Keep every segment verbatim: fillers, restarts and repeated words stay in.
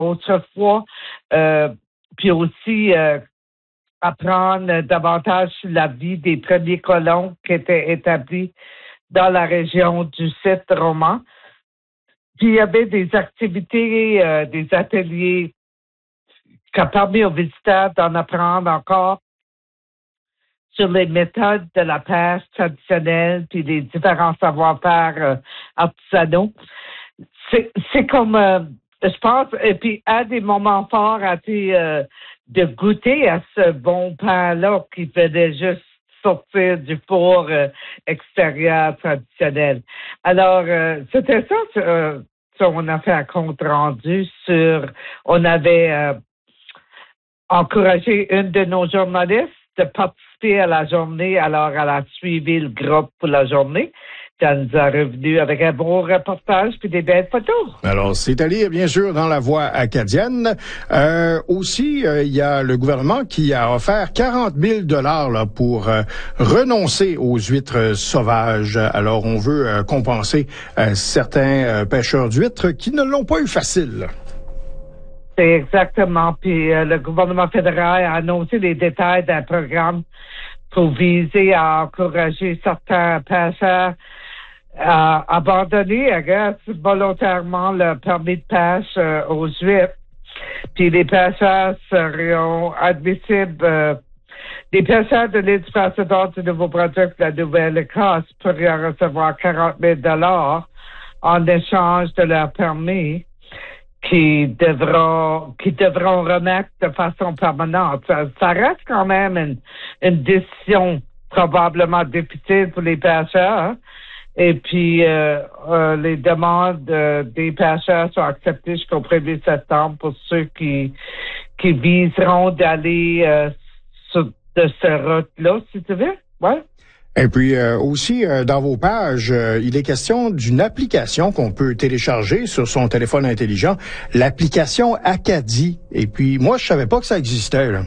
autrefois, euh, puis aussi euh, apprendre davantage sur la vie des premiers colons qui étaient établis dans la région du site roman. Puis il y avait des activités, euh, des ateliers qui ont permis aux visiteurs d'en apprendre encore sur les méthodes de la pêche traditionnelle puis les différents savoir-faire euh, artisanaux. C'est, c'est comme, euh, je pense, et puis un des moments forts a été euh, de goûter à ce bon pain-là qui venait juste sortir du four euh, extérieur traditionnel. Alors, euh, c'était ça, euh, ça, on a fait un compte rendu sur, on avait euh, encouragé une de nos journalistes de participer à la journée, alors elle a suivi le groupe pour la journée. Elle nous a revenu avec un beau reportage puis des belles photos. Alors, c'est allé, bien sûr, dans la voie acadienne. Euh, aussi, euh, il y a le gouvernement qui a offert quarante mille dollars là, pour euh, renoncer aux huîtres sauvages. Alors, on veut euh, compenser euh, certains euh, pêcheurs d'huîtres qui ne l'ont pas eu facile. C'est exactement. Puis euh, le gouvernement fédéral a annoncé les détails d'un programme pour viser à encourager certains pêcheurs à abandonner, à guess, volontairement le permis de pêche euh, aux huîtres. Puis les pêcheurs seront admissibles, euh, les pêcheurs de l'île du Prince-Édouard du Nouveau-Brunswick de la Nouvelle-Écosse pourraient recevoir quarante mille dollars en échange de leur permis qui devront, qui devront remettre de façon permanente. Ça, ça reste quand même une, une décision probablement difficile pour les pêcheurs. Et puis, euh, euh, les demandes euh, des pêcheurs sont acceptées jusqu'au premier septembre pour ceux qui qui viseront d'aller euh, sur de ce route-là, si tu veux. Ouais. Et puis euh, aussi, euh, dans vos pages, euh, il est question d'une application qu'on peut télécharger sur son téléphone intelligent, l'application Acadie. Et puis, moi, je savais pas que ça existait, là.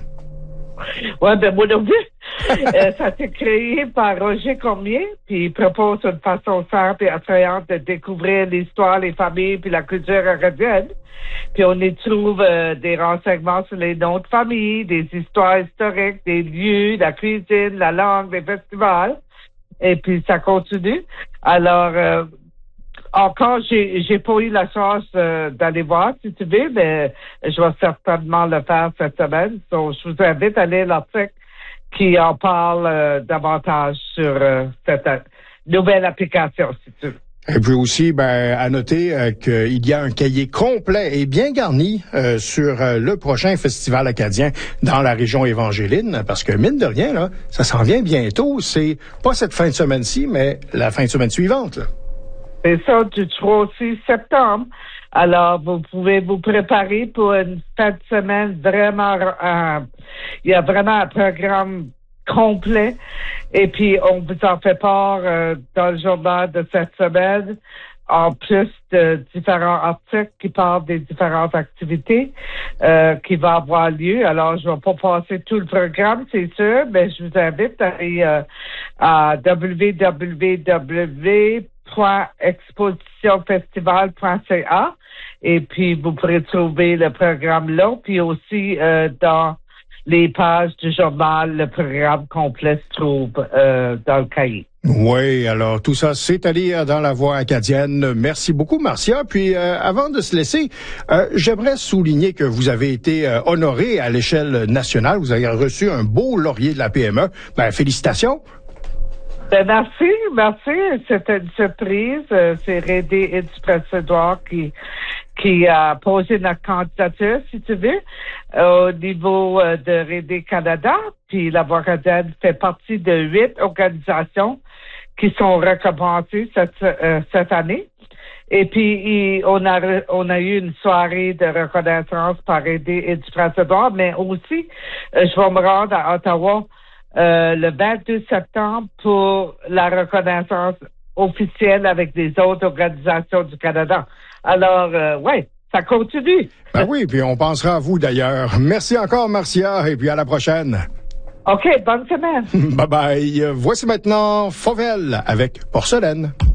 Ouais, ben moi non plus. euh, ça a été créé par Roger Cormier, puis il propose une façon simple et attrayante de découvrir l'histoire, les familles, puis la culture acadienne. Puis on y trouve euh, des renseignements sur les noms de famille, des histoires historiques, des lieux, la cuisine, la langue, les festivals. Et puis ça continue. Alors, euh, encore, j'ai j'ai pas eu la chance euh, d'aller voir, si tu veux, mais je vais certainement le faire cette semaine. Donc, je vous invite à lire l'article qui en parle euh, davantage sur euh, cette euh, nouvelle application, si tu veux. Et puis aussi, ben, à noter euh, qu'il y a un cahier complet et bien garni euh, sur euh, le prochain festival acadien dans la région évangéline, parce que mine de rien, là, ça s'en vient bientôt. C'est pas cette fin de semaine-ci, mais la fin de semaine suivante, là. C'est ça, du trois au six septembre. Alors, vous pouvez vous préparer pour une fin de semaine vraiment... Euh, il y a vraiment un programme complet. Et puis, on vous en fait part euh, dans le journal de cette semaine, en plus de différents articles qui parlent des différentes activités euh, qui vont avoir lieu. Alors, je ne vais pas passer tout le programme, c'est sûr, mais je vous invite à aller euh, à w w w point exposition festival point c a et puis vous pourrez trouver le programme là, puis aussi euh, dans les pages du journal, le programme complet se trouve euh, dans le cahier. Oui, alors tout ça, c'est à lire dans la voie acadienne. Merci beaucoup, Marcia. Puis euh, avant de se laisser, euh, j'aimerais souligner que vous avez été euh, honoré à l'échelle nationale. Vous avez reçu un beau laurier de la P M E. Ben, félicitations. Ben merci, merci. C'était une surprise. C'est Rédé et du Prince-Édouard qui qui a posé notre candidature, si tu veux, au niveau de Rédé Canada. Puis la Voie acadienne fait partie de huit organisations qui sont récompensées cette euh, cette année. Et puis il, on a on a eu une soirée de reconnaissance par Rédé et du Prince-Édouard, mais aussi euh, je vais me rendre à Ottawa Euh, le vingt-deux septembre pour la reconnaissance officielle avec des autres organisations du Canada. Alors, euh, ouais, ça continue. Ben oui, puis on pensera à vous d'ailleurs. Merci encore, Marcia, et puis à la prochaine. OK, bonne semaine. Bye bye. Voici maintenant Fauvel avec Porcelaine.